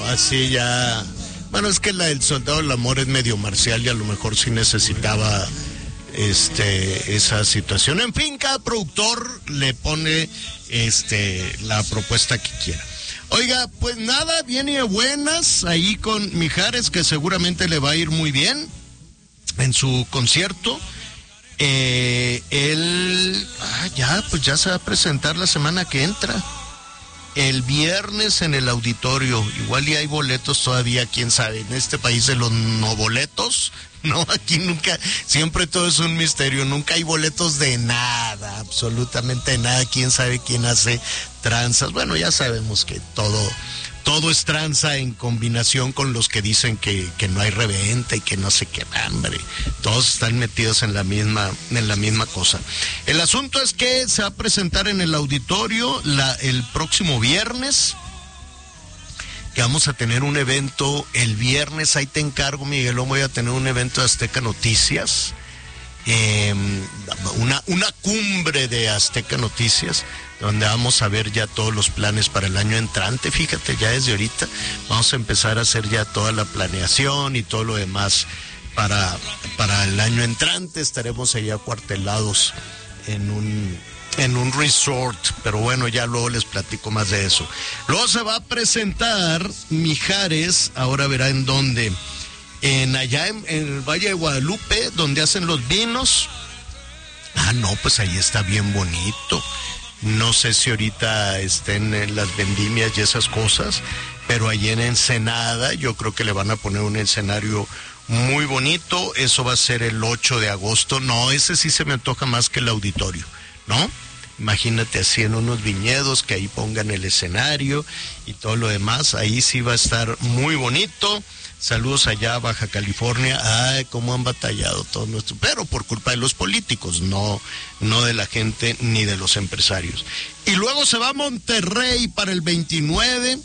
así ya. Bueno, es que la del Soldado del Amor es medio marcial y a lo mejor sí necesitaba esa situación. En fin, cada productor le pone la propuesta que quiera. Oiga, pues nada, viene de buenas ahí con Mijares, que seguramente le va a ir muy bien en su concierto. Él ya se va a presentar la semana que entra. El viernes en el auditorio, igual y hay boletos todavía, quién sabe, en este país de los no boletos, no, aquí nunca, siempre todo es un misterio, nunca hay boletos de nada, absolutamente nada, quién sabe quién hace tranzas, bueno, ya sabemos que todo es tranza en combinación con los que dicen que no hay reventa y que no sé qué, hambre. Todos están metidos en la misma cosa. El asunto es que se va a presentar en el auditorio el próximo viernes, que vamos a tener un evento el viernes, ahí te encargo, Miguelón, voy a tener un evento de Azteca Noticias, una cumbre de Azteca Noticias, donde vamos a ver ya todos los planes para el año entrante. Fíjate, ya desde ahorita vamos a empezar a hacer ya toda la planeación y todo lo demás para el año entrante. Estaremos ahí acuartelados en un resort, pero bueno, ya luego les platico más de eso. Luego se va a presentar Mijares, ahora verá en dónde, allá en el Valle de Guadalupe, donde hacen los vinos. No, pues ahí está bien bonito. No sé si ahorita estén en las vendimias y esas cosas, pero allí en Ensenada yo creo que le van a poner un escenario muy bonito. Eso va a ser el 8 de agosto. No, ese sí se me antoja más que el auditorio, ¿no? Imagínate así en unos viñedos que ahí pongan el escenario y todo lo demás. Ahí sí va a estar muy bonito. Saludos allá a Baja California. Ay, cómo han batallado todos nuestros, pero por culpa de los políticos, no de la gente ni de los empresarios. Y luego se va a Monterrey para el 29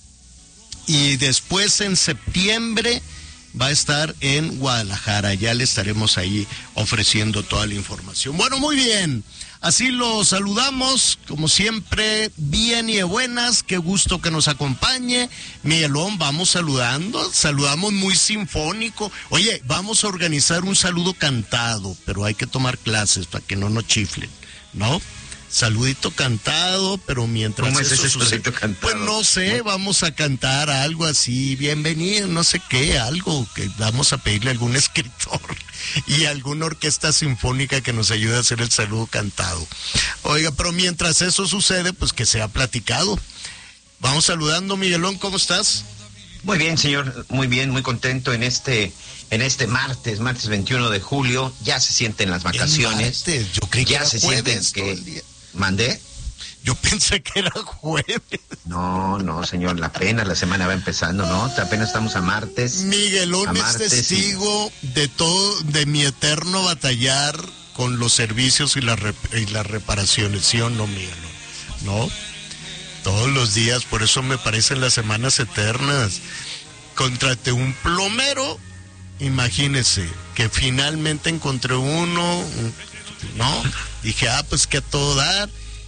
y después en septiembre va a estar en Guadalajara. Ya le estaremos ahí ofreciendo toda la información. Bueno, muy bien. Así lo saludamos, como siempre, bien y de buenas, qué gusto que nos acompañe. Miguelón, vamos saludamos muy sinfónico. Oye, vamos a organizar un saludo cantado, pero hay que tomar clases para que no nos chiflen, ¿no? Saludito cantado, pero mientras ¿cómo es eso ese saludito cantado? Pues no sé, vamos a cantar algo así, bienvenido, no sé qué, algo que vamos a pedirle a algún escritor y alguna orquesta sinfónica que nos ayude a hacer el saludo cantado. Oiga, pero mientras eso sucede, pues que sea platicado. Vamos saludando, Miguelón, ¿cómo estás? Muy bien, señor, muy bien, muy contento en este martes 21 de julio. Ya se sienten las vacaciones. Yo creí que ya era se jueves sienten que... día. ¿Mandé? Yo pensé que era jueves. No, señor, apenas la semana va empezando, ¿no? Apenas estamos a martes. Miguelón es testigo de todo, de mi eterno batallar con los servicios y las reparaciones, ¿sí o no, Miguelón? ¿No? Todos los días, por eso me parecen las semanas eternas. Contraté un plomero, imagínese, que finalmente encontré uno, ¿no? Dije, pues que a todo dar.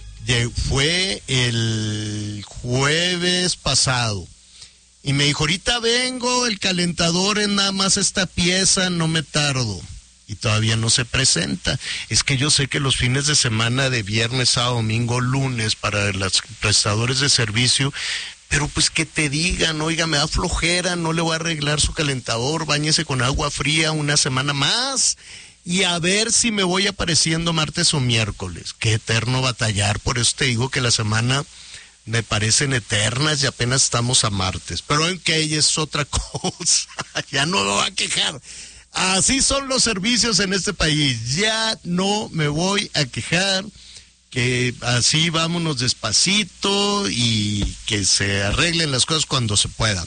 Fue el jueves pasado y me dijo, ahorita vengo, el calentador es nada más esta pieza, no me tardo, y todavía no se presenta. Es que yo sé que los fines de semana de viernes, sábado, domingo, lunes para los prestadores de servicio, pero pues que te digan, oiga, me da flojera, no le voy a arreglar su calentador, báñese con agua fría una semana más y a ver si me voy apareciendo martes o miércoles. Qué eterno batallar, por eso te digo que la semana me parecen eternas y apenas estamos a martes. Pero en que ella es otra cosa, ya no me voy a quejar. Así son los servicios en este país, ya no me voy a quejar, que así vámonos despacito y que se arreglen las cosas cuando se pueda.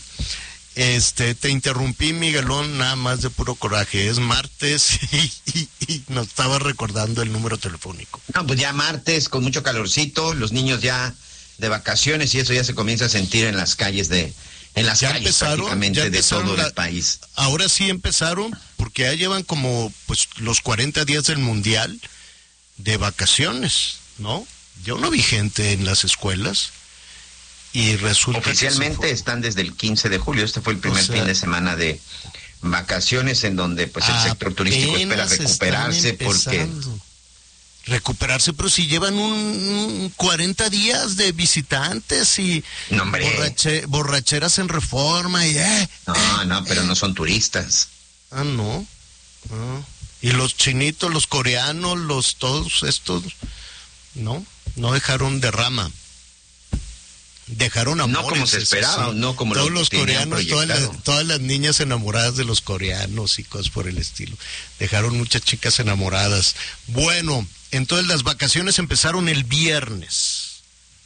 Te interrumpí, Miguelón, nada más de puro coraje. Es martes y nos estaba recordando el número telefónico. No, pues ya martes, con mucho calorcito, los niños ya de vacaciones y eso ya se comienza a sentir en las calles prácticamente de todo el país. Ahora sí empezaron, porque ya llevan como pues los 40 días del Mundial de vacaciones, ¿no? Yo no vi gente en las escuelas. y resulta oficialmente están desde el 15 de julio. Este fue el primer fin de semana de vacaciones en donde pues el sector turístico espera recuperarse porque... Recuperarse, pero si llevan un 40 días de visitantes y borracheras en Reforma y... No, pero no son turistas. No. Y los chinitos, los coreanos, todos estos, no dejaron derrama. Dejaron amores. No como se esperaba, sí. No como todos los coreanos, todas las niñas enamoradas de los coreanos y cosas por el estilo. Dejaron muchas chicas enamoradas. Bueno, entonces las vacaciones empezaron el viernes.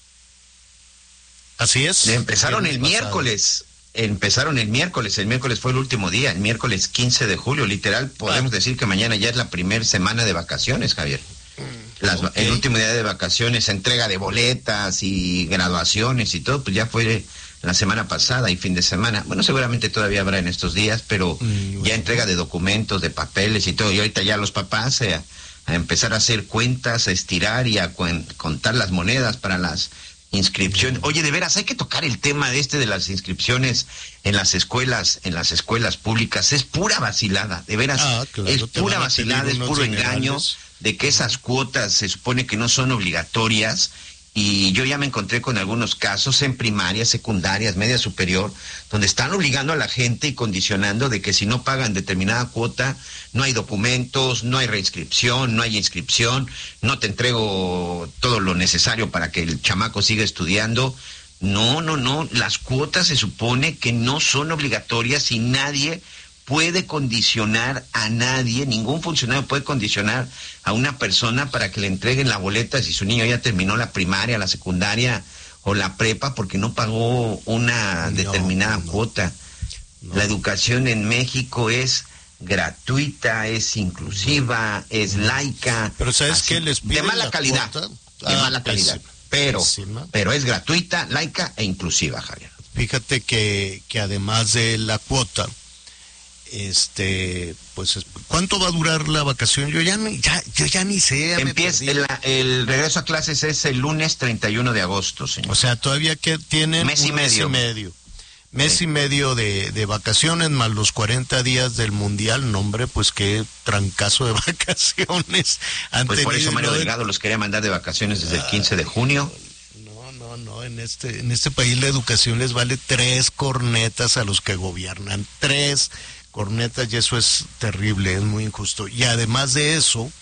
¿Así es? Empezaron el miércoles. El miércoles fue el último día, el miércoles 15 de julio, literal, podemos decir que mañana ya es la primera semana de vacaciones, Javier. Okay. El último día de vacaciones, entrega de boletas y graduaciones y todo, pues ya fue la semana pasada y fin de semana. Bueno, seguramente todavía habrá en estos días, pero ya entrega de documentos, de papeles y todo. Y ahorita ya los papás a empezar a hacer cuentas, a estirar y a contar las monedas para las inscripciones. Oye, de veras, hay que tocar el tema de las inscripciones en las escuelas públicas. Es pura vacilada, de veras. Claro, es pura vacilada, es puro engaño de que esas cuotas se supone que no son obligatorias. Y yo ya me encontré con algunos casos en primarias, secundarias, media superior, donde están obligando a la gente y condicionando de que si no pagan determinada cuota, no hay documentos, no hay reinscripción, no hay inscripción, no te entrego todo lo necesario para que el chamaco siga estudiando. No, las cuotas se supone que no son obligatorias y nadie puede condicionar a nadie, ningún funcionario puede condicionar a una persona para que le entreguen la boleta si su niño ya terminó la primaria, la secundaria o la prepa porque no pagó una determinada cuota. La educación en México es gratuita, es inclusiva, es laica. Pero ¿sabes qué les piden? De mala calidad, pero es gratuita, laica e inclusiva, Javier. Fíjate que además de la cuota, pues, ¿cuánto va a durar la vacación? Yo ya ni sé. Empieza el regreso a clases es el lunes 31 de agosto, señor. O sea, todavía que tienen mes y medio. Mes y medio de vacaciones, más los 40 días del Mundial. No, hombre, pues qué trancazo de vacaciones. Pues por eso Mario Delgado los quería mandar de vacaciones desde el 15 de junio. No, en este país la educación les vale 3 cornetas a los que gobiernan. 3 cornetas, y eso es terrible, es muy injusto. Y además de eso,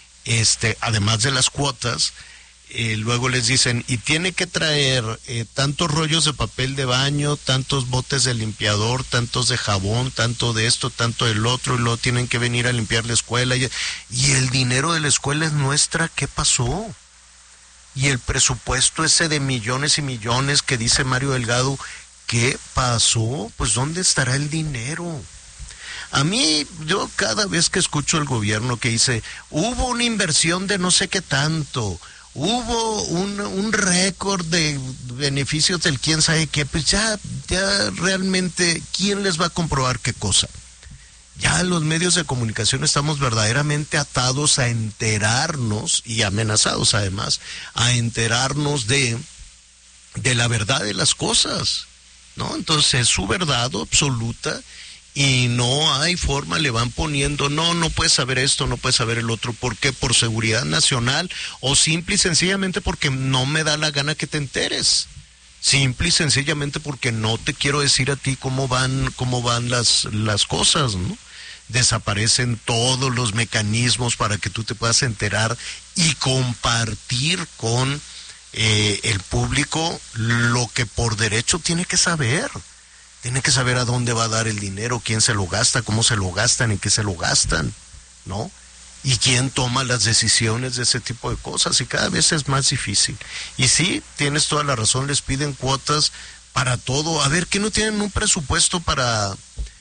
además de las cuotas, luego les dicen, y tiene que traer tantos rollos de papel de baño, tantos botes de limpiador, tantos de jabón, tanto de esto, tanto del otro, y luego tienen que venir a limpiar la escuela. Y el dinero de la escuela es nuestra, ¿qué pasó? Y el presupuesto ese de millones y millones que dice Mario Delgado, ¿qué pasó? Pues ¿dónde estará el dinero? A mí, yo cada vez que escucho al gobierno que dice, hubo una inversión de no sé qué tanto, hubo un récord de beneficios del quién sabe qué, pues ya realmente, ¿quién les va a comprobar qué cosa? Ya los medios de comunicación estamos verdaderamente atados a enterarnos, y amenazados además, a enterarnos de la verdad de las cosas, ¿no? Entonces es su verdad absoluta, y no hay forma, le van poniendo, no puedes saber esto, no puedes saber el otro. ¿Por qué? Por seguridad nacional, o simple y sencillamente porque no me da la gana que te enteres. Simple y sencillamente porque no te quiero decir a ti cómo van las cosas, ¿no? Desaparecen todos los mecanismos para que tú te puedas enterar y compartir con el público lo que por derecho tiene que saber. Tiene que saber a dónde va a dar el dinero, quién se lo gasta, cómo se lo gastan, en qué se lo gastan, ¿no? Y quién toma las decisiones de ese tipo de cosas, y cada vez es más difícil. Y sí, tienes toda la razón, les piden cuotas para todo. A ver, ¿qué no tienen un presupuesto para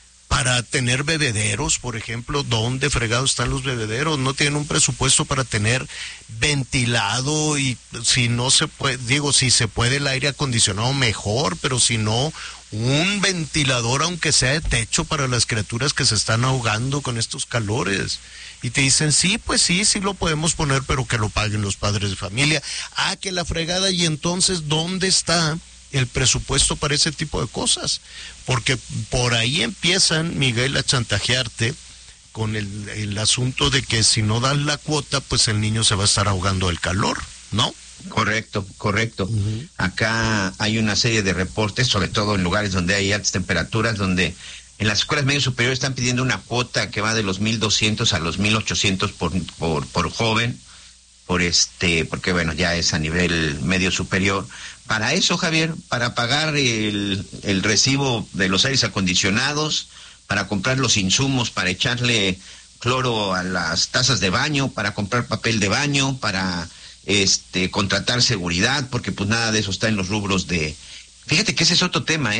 tener bebederos, por ejemplo? ¿Dónde fregados están los bebederos? No tienen un presupuesto para tener ventilado, y si no se puede, si se puede el aire acondicionado mejor, pero si no, un ventilador aunque sea de techo para las criaturas que se están ahogando con estos calores. Y te dicen, sí, pues sí lo podemos poner, pero que lo paguen los padres de familia. Que la fregada. Y entonces, ¿dónde está el presupuesto para ese tipo de cosas, porque por ahí empiezan, Miguel, a chantajearte con el asunto de que si no das la cuota, pues el niño se va a estar ahogando del calor, ¿no? Correcto. Uh-huh. Acá hay una serie de reportes, sobre todo en lugares donde hay altas temperaturas, donde en las escuelas medio superiores están pidiendo una cuota que va de los 1,200 a los 1,800 por joven, porque bueno, ya es a nivel medio superior. Para eso, Javier, para pagar el recibo de los aires acondicionados, para comprar los insumos, para echarle cloro a las tazas de baño, para comprar papel de baño, para contratar seguridad, porque pues nada de eso está en los rubros de... Fíjate que ese es otro tema,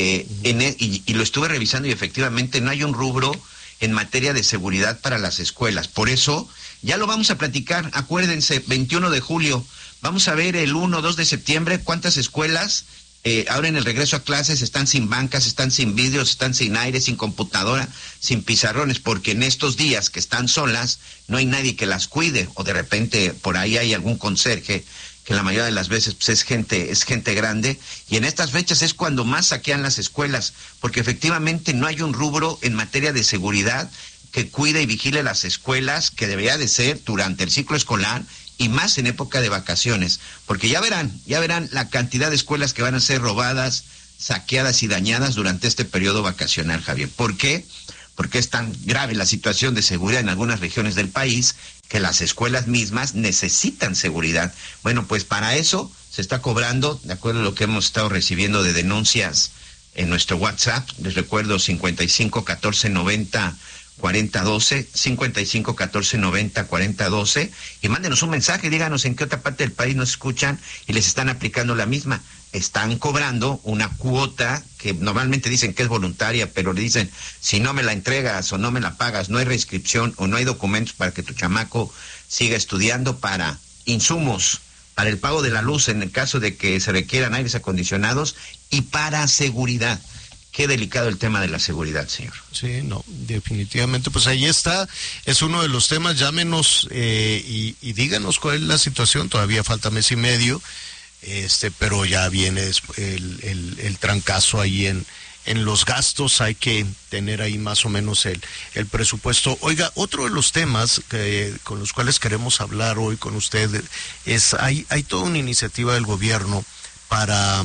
y lo estuve revisando y efectivamente no hay un rubro en materia de seguridad para las escuelas. Por eso, ya lo vamos a platicar, acuérdense, 21 de julio, vamos a ver el 1, 2 de septiembre cuántas escuelas ahora en el regreso a clases están sin bancas, están sin vidrios, están sin aire, sin computadora, sin pizarrones, porque en estos días que están solas no hay nadie que las cuide, o de repente por ahí hay algún conserje, que la mayoría de las veces pues, es gente grande, y en estas fechas es cuando más saquean las escuelas, porque efectivamente no hay un rubro en materia de seguridad que cuide y vigile las escuelas, que debería de ser durante el ciclo escolar, y más en época de vacaciones, porque ya verán la cantidad de escuelas que van a ser robadas, saqueadas y dañadas durante este periodo vacacional, Javier. ¿Por qué? Porque es tan grave la situación de seguridad en algunas regiones del país que las escuelas mismas necesitan seguridad. Bueno, pues para eso se está cobrando, de acuerdo a lo que hemos estado recibiendo de denuncias en nuestro WhatsApp, les recuerdo 55 14 90 4012, 55 14 90 4012, y mándenos un mensaje, díganos en qué otra parte del país nos escuchan y les están aplicando la misma. Están cobrando una cuota que normalmente dicen que es voluntaria, pero le dicen, si no me la entregas o no me la pagas, no hay reinscripción o no hay documentos para que tu chamaco siga estudiando, para insumos, para el pago de la luz en el caso de que se requieran aires acondicionados, y para seguridad. Qué delicado el tema de la seguridad, señor. Sí, no, definitivamente, pues ahí está, es uno de los temas. Llámenos y díganos cuál es la situación. Todavía falta mes y medio, pero ya viene el trancazo ahí en los gastos. Hay que tener ahí más o menos el presupuesto. Oiga, otro de los temas con los cuales queremos hablar hoy con usted es, hay toda una iniciativa del gobierno para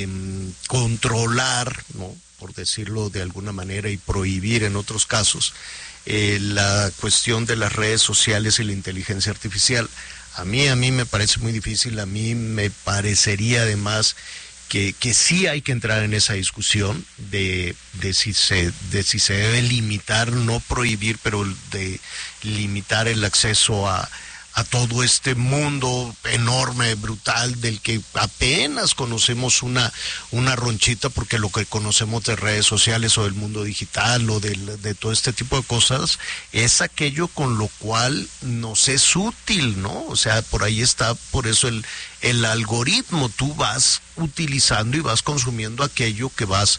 controlar, ¿no?, por decirlo de alguna manera, y prohibir en otros casos, la cuestión de las redes sociales y la inteligencia artificial. A mí me parece muy difícil. A mí me parecería además que sí hay que entrar en esa discusión de si se debe limitar, no prohibir, pero de limitar el acceso a todo este mundo enorme, brutal, del que apenas conocemos una ronchita, porque lo que conocemos de redes sociales o del mundo digital o de todo este tipo de cosas es aquello con lo cual nos es útil, ¿no? O sea, por ahí está, por eso el algoritmo, tú vas utilizando y vas consumiendo aquello que vas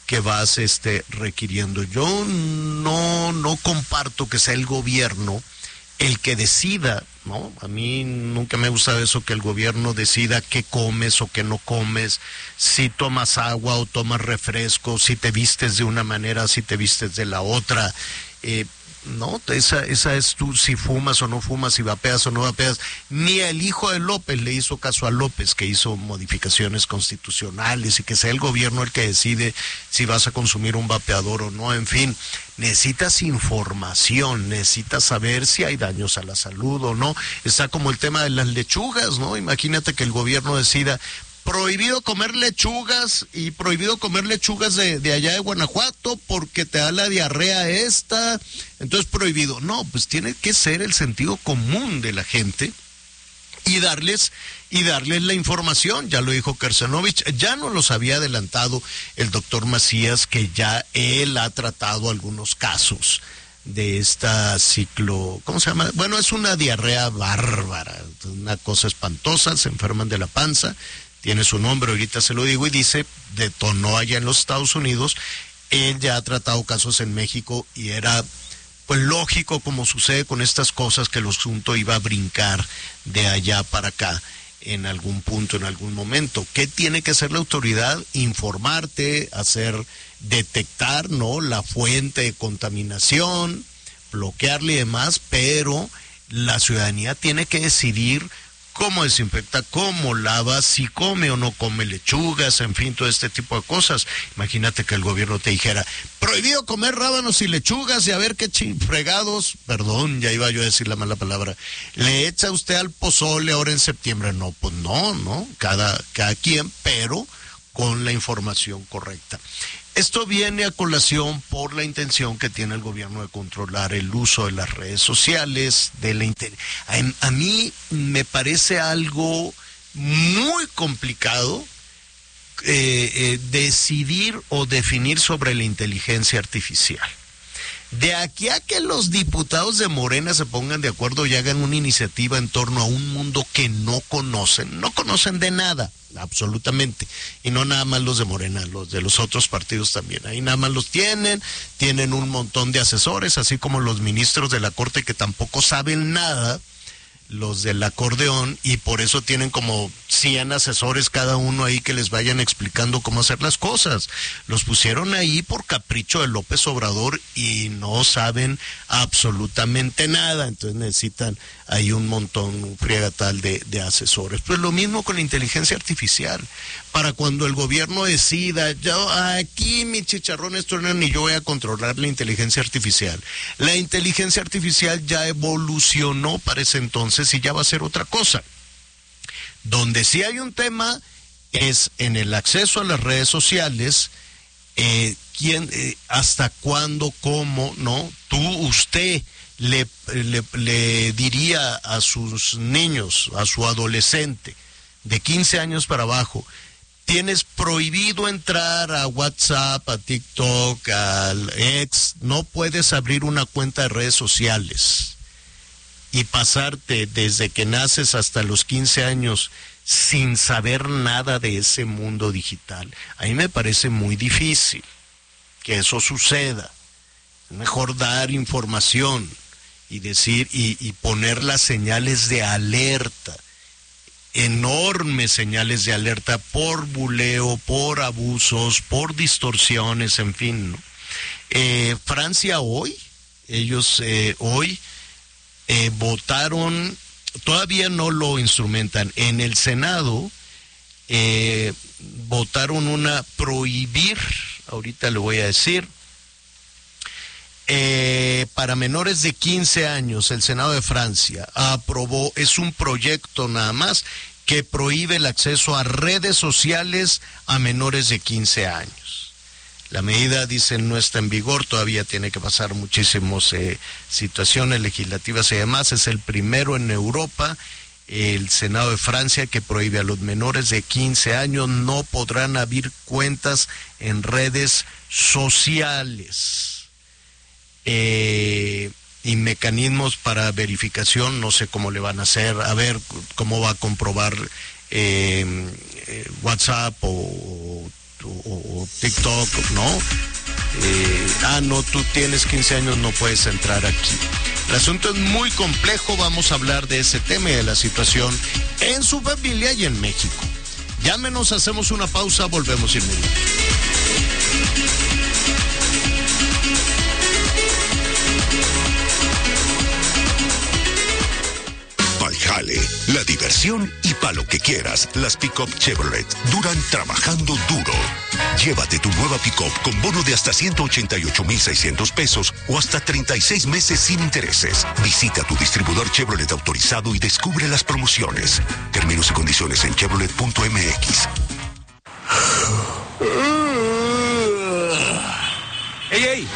requiriendo. Yo no comparto que sea el gobierno el que decida, ¿no? A mí nunca me gusta eso, que el gobierno decida qué comes o qué no comes, si tomas agua o tomas refresco, si te vistes de una manera, si te vistes de la otra. No, esa es tú, si fumas o no fumas, si vapeas o no vapeas. Ni el hijo de López le hizo caso a López, que hizo modificaciones constitucionales, y que sea el gobierno el que decide si vas a consumir un vapeador o no. En fin, necesitas información, necesitas saber si hay daños a la salud o no. Está como el tema de las lechugas, ¿no? Imagínate que el gobierno decida: prohibido comer lechugas, y prohibido comer lechugas de allá de Guanajuato porque te da la diarrea esta, entonces prohibido. No, pues tiene que ser el sentido común de la gente y darles la información. Ya lo dijo Kersenovich, ya nos los había adelantado el doctor Macías, que ya él ha tratado algunos casos de esta ¿cómo se llama? Bueno, es una diarrea bárbara, una cosa espantosa, se enferman de la panza. Tiene su nombre, ahorita se lo digo, y dice, detonó allá en los Estados Unidos. Él ya ha tratado casos en México y era pues lógico, como sucede con estas cosas, que el asunto iba a brincar de allá para acá. en algún punto, en algún momento. ¿Qué tiene que hacer la autoridad? Informarte, detectar, ¿no?, la fuente de contaminación, bloquearle y demás, pero la ciudadanía tiene que decidir cómo desinfecta, cómo lava, si come o no come lechugas, en fin, todo este tipo de cosas. Imagínate que el gobierno te dijera, prohibido comer rábanos y lechugas, y a ver qué fregados, perdón, ya iba yo a decir la mala palabra, le echa usted al pozole ahora en septiembre. No, pues no, cada quien, pero con la información correcta. Esto viene a colación por la intención que tiene el gobierno de controlar el uso de las redes sociales, a mí me parece algo muy complicado decidir o definir sobre la inteligencia artificial. De aquí a que los diputados de Morena se pongan de acuerdo y hagan una iniciativa en torno a un mundo que no conocen de nada, absolutamente, y no nada más los de Morena, los de los otros partidos también, ahí nada más los tienen un montón de asesores, así como los ministros de la Corte que tampoco saben nada, los del acordeón, y por eso tienen como 100 asesores cada uno ahí que les vayan explicando cómo hacer las cosas. Los pusieron ahí por capricho de López Obrador y no saben absolutamente nada, entonces necesitan ahí un friegatal de asesores. Pues lo mismo con la inteligencia artificial. Para cuando el gobierno decida, yo aquí mi chicharrón truenan y yo voy a controlar la inteligencia artificial. La inteligencia artificial ya evolucionó para ese entonces y ya va a ser otra cosa. Donde sí hay un tema es en el acceso a las redes sociales, hasta cuándo, cómo, ¿no? Usted le diría a sus niños, a su adolescente de 15 años para abajo, tienes prohibido entrar a WhatsApp, a TikTok, al X, no puedes abrir una cuenta de redes sociales y pasarte desde que naces hasta los 15 años sin saber nada de ese mundo digital. A mí me parece muy difícil que eso suceda. Es mejor dar información y decir y poner las señales de alerta, enormes señales de alerta por buleo, por abusos, por distorsiones, en fin, ¿no? Francia ellos hoy votaron, todavía no lo instrumentan, en el Senado votaron prohibir, ahorita le voy a decir, para menores de 15 años, el Senado de Francia aprobó, es un proyecto nada más, que prohíbe el acceso a redes sociales a menores de 15 años. La medida, dicen, no está en vigor, todavía tiene que pasar muchísimas situaciones legislativas y demás. Es el primero en Europa, el Senado de Francia, que prohíbe a los menores de 15 años, no podrán abrir cuentas en redes sociales. Y mecanismos para verificación, no sé cómo le van a hacer, a ver cómo va a comprobar WhatsApp o TikTok, ¿no? No, tú tienes 15 años, no puedes entrar aquí. El asunto es muy complejo, vamos a hablar de ese tema y de la situación en su familia y en México. Llámenos, hacemos una pausa, volvemos inmediatamente. Jale, la diversión y pa' lo que quieras, las pick-up Chevrolet duran trabajando duro. Llévate tu nueva pick-up con bono de hasta 188,600 pesos o hasta 36 meses sin intereses. Visita tu distribuidor Chevrolet autorizado y descubre las promociones. Términos y condiciones en chevrolet.mx. ¡Ey!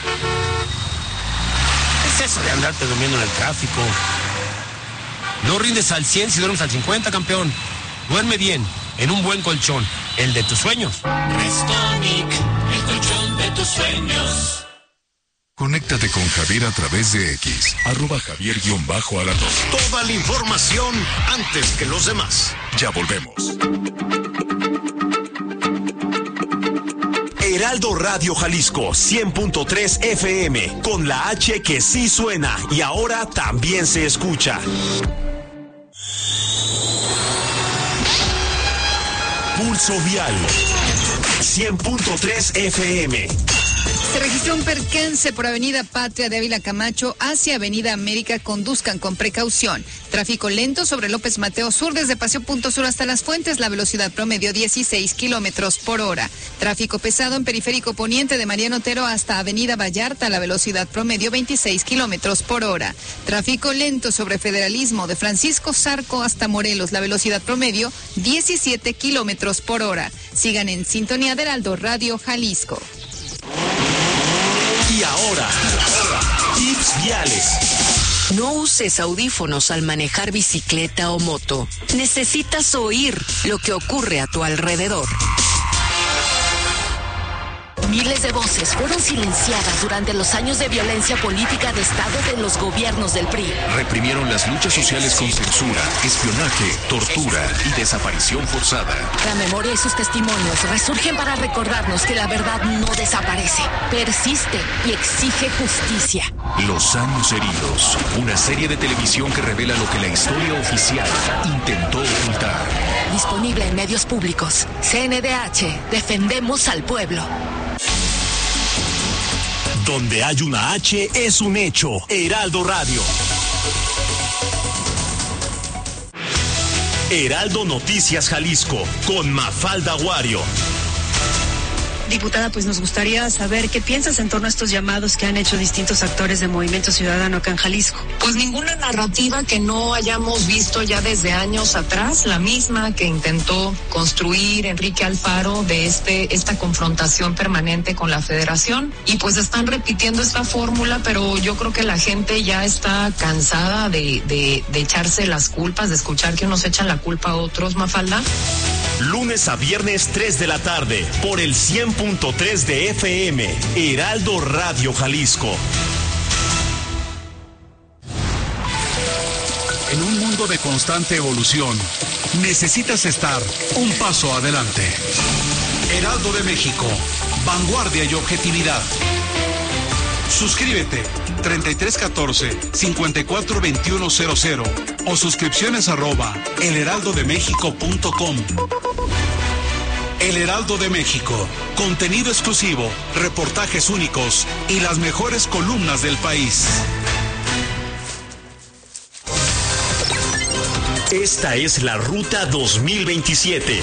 ¿Qué es eso de andarte durmiendo en el tráfico? No rindes al 100 si duermes al 50, campeón. Duerme bien, en un buen colchón, el de tus sueños. Restonic, el colchón de tus sueños. Conéctate con Javier a través de X, @Javier_Alatorre. Toda la información antes que los demás. Ya volvemos. Heraldo Radio Jalisco 100.3 FM, con la H que sí suena y ahora también se escucha. Pulso Vial. 100.3 FM. Se registró un percance por Avenida Patria de Ávila Camacho hacia Avenida América. Conduzcan con precaución. Tráfico lento sobre López Mateo Sur desde Paseo Punto Sur hasta Las Fuentes. La velocidad promedio 16 kilómetros por hora. Tráfico pesado en Periférico Poniente de Mariano Otero hasta Avenida Vallarta. La velocidad promedio 26 kilómetros por hora. Tráfico lento sobre Federalismo de Francisco Zarco hasta Morelos. La velocidad promedio 17 kilómetros por hora. Sigan en sintonía de Heraldo Radio Jalisco. Y ahora, tips viales. No uses audífonos al manejar bicicleta o moto. Necesitas oír lo que ocurre a tu alrededor. Miles de voces fueron silenciadas durante los años de violencia política de Estado de los gobiernos del PRI. Reprimieron las luchas sociales con censura, espionaje, tortura y desaparición forzada. La memoria y sus testimonios resurgen para recordarnos que la verdad no desaparece, persiste y exige justicia. Los años heridos, una serie de televisión que revela lo que la historia oficial intentó ocultar. Disponible en medios públicos. CNDH, defendemos al pueblo. Donde hay una H es un hecho. Heraldo Radio. Heraldo Noticias Jalisco con Mafalda Wario. Diputada, pues nos gustaría saber qué piensas en torno a estos llamados que han hecho distintos actores de Movimiento Ciudadano acá en Jalisco. Pues ninguna narrativa que no hayamos visto ya desde años atrás, la misma que intentó construir Enrique Alfaro de esta confrontación permanente con la Federación, y pues están repitiendo esta fórmula, pero yo creo que la gente ya está cansada de echarse las culpas, de escuchar que unos echan la culpa a otros, Mafalda. Lunes a viernes 3 de la tarde por el 100.3 de FM, Heraldo Radio Jalisco. En un mundo de constante evolución, necesitas estar un paso adelante. Heraldo de México, vanguardia y objetividad. Suscríbete 3314-542100 o suscripciones @elheraldodemexico.com. El Heraldo de México, contenido exclusivo, reportajes únicos y las mejores columnas del país. Esta es la Ruta 2027.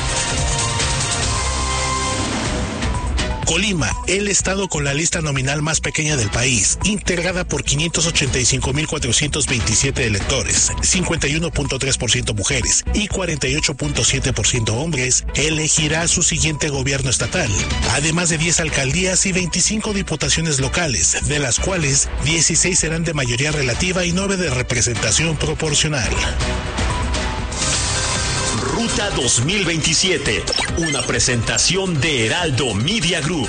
Colima, el estado con la lista nominal más pequeña del país, integrada por 585,427 electores, 51.3% mujeres y 48.7% hombres, elegirá su siguiente gobierno estatal, además de 10 alcaldías y 25 diputaciones locales, de las cuales 16 serán de mayoría relativa y 9 de representación proporcional. Ruta 2027, una presentación de Heraldo Media Group.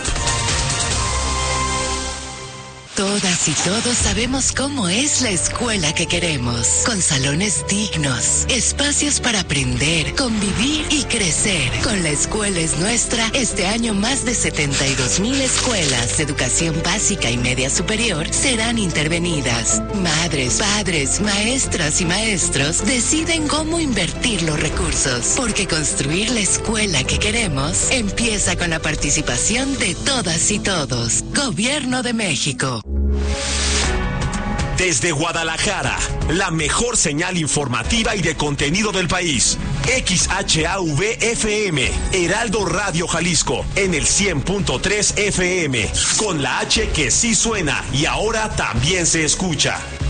Todas y todos sabemos cómo es la escuela que queremos, con salones dignos, espacios para aprender, convivir y crecer. Con La Escuela es Nuestra, este año más de 72,000 escuelas de educación básica y media superior serán intervenidas. Madres, padres, maestras y maestros deciden cómo invertir los recursos, porque construir la escuela que queremos empieza con la participación de todas y todos. Gobierno de México. Desde Guadalajara, la mejor señal informativa y de contenido del país. XHAV-FM, Heraldo Radio Jalisco, en el 100.3 FM, con la H que sí suena y ahora también se escucha.